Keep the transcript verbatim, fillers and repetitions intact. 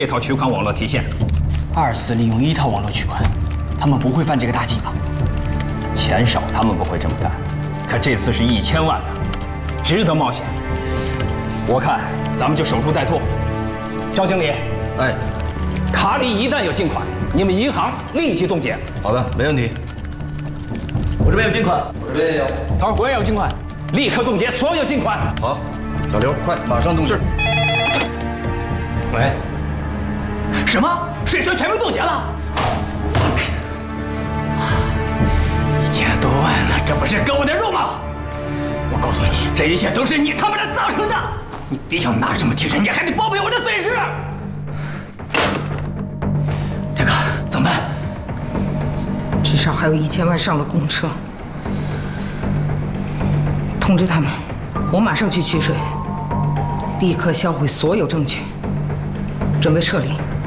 这套取款网络提现。 二次利用一套网络取款，他们不会犯这个大忌吧？ 钱少他们不会这么干，可这次是一千万呢，值得冒险。我看咱们就守株待兔。赵经理， 哎， 卡里一旦有进款，你们银行立即冻结。 好的，没问题。我这边有进款，我这边也有。 头，我也有进款，立刻冻结所有进款。 好，小刘，快，马上冻结。 喂，什么？水车全部冻结了？一千多万呢，这不是割我的肉吗？我告诉你，这一切都是你他妈的造成的！你别想拿什么提成，你还得包赔我的损失。这个怎么办？ 至少还有一千万上了公车。通知他们，我马上去取水，立刻销毁所有证据，准备撤离。